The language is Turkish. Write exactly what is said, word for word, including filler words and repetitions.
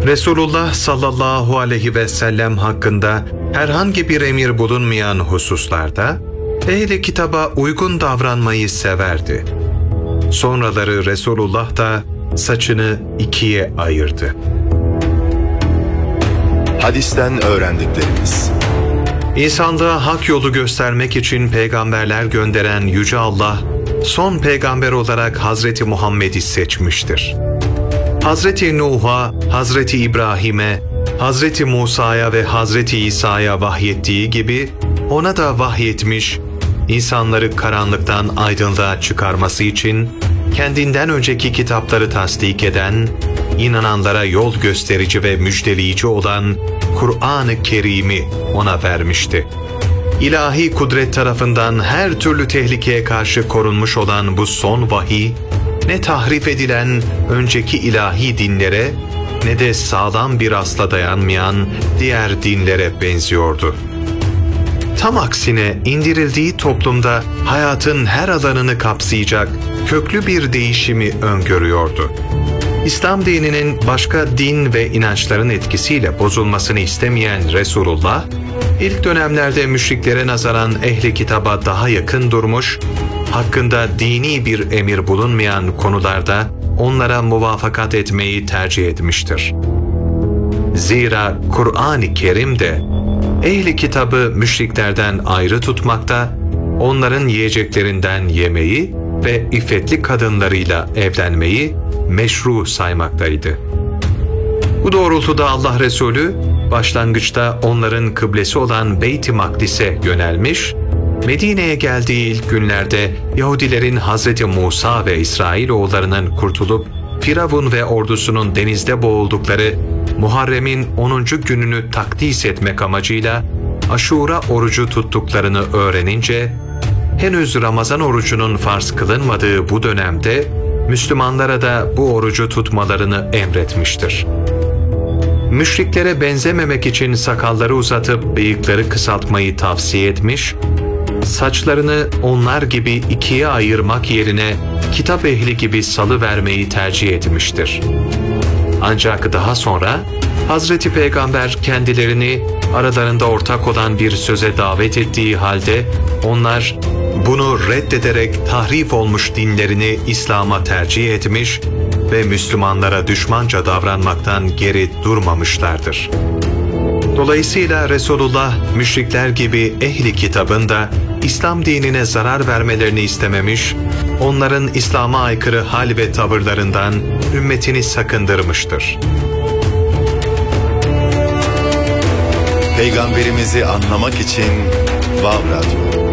Resulullah sallallahu aleyhi ve sellem hakkında herhangi bir emir bulunmayan hususlarda ehli kitaba uygun davranmayı severdi. Sonraları Resulullah da saçını ikiye ayırdı. Hadisten öğrendiklerimiz. İnsanlığa hak yolu göstermek için peygamberler gönderen Yüce Allah, son peygamber olarak Hazreti Muhammed'i seçmiştir. Hazreti Nuh'a, Hazreti İbrahim'e, Hazreti Musa'ya ve Hazreti İsa'ya vahyettiği gibi ona da vahyetmiş, insanları karanlıktan aydınlığa çıkarması için kendinden önceki kitapları tasdik eden, inananlara yol gösterici ve müjdeleyici olan Kur'an-ı Kerim'i ona vermişti. İlahi kudret tarafından her türlü tehlikeye karşı korunmuş olan bu son vahiy, ne tahrif edilen önceki ilahi dinlere ne de sağlam bir asla dayanmayan diğer dinlere benziyordu. Tam aksine indirildiği toplumda hayatın her alanını kapsayacak köklü bir değişimi öngörüyordu. İslam dininin başka din ve inançların etkisiyle bozulmasını istemeyen Resulullah, ilk dönemlerde müşriklere nazaran ehli kitaba daha yakın durmuş, hakkında dini bir emir bulunmayan konularda onlara muvafakat etmeyi tercih etmiştir. Zira Kur'an-ı Kerim de ehli kitabı müşriklerden ayrı tutmakta, onların yiyeceklerinden yemeyi ve iffetli kadınlarıyla evlenmeyi meşru saymaktaydı. Bu doğrultuda Allah Resulü başlangıçta onların kıblesi olan Beyt-i Makdis'e yönelmiş, Medine'ye geldiği ilk günlerde Yahudilerin Hazreti Musa ve İsrailoğullarının kurtulup Firavun ve ordusunun denizde boğuldukları Muharrem'in onuncu gününü takdis etmek amacıyla Aşura orucu tuttuklarını öğrenince, henüz Ramazan orucunun farz kılınmadığı bu dönemde Müslümanlara da bu orucu tutmalarını emretmiştir. Müşriklere benzememek için sakalları uzatıp bıyıkları kısaltmayı tavsiye etmiş, saçlarını onlar gibi ikiye ayırmak yerine kitap ehli gibi salıvermeyi tercih etmiştir. Ancak daha sonra Hazreti Peygamber kendilerini aralarında ortak olan bir söze davet ettiği halde onlar bunu reddederek tahrif olmuş dinlerini İslam'a tercih etmiş ve Müslümanlara düşmanca davranmaktan geri durmamışlardır. Dolayısıyla Resulullah müşrikler gibi ehli kitabın da İslam dinine zarar vermelerini istememiş, onların İslam'a aykırı hal ve tavırlarından ümmetini sakındırmıştır. Peygamberimizi anlamak için Vav Radyo.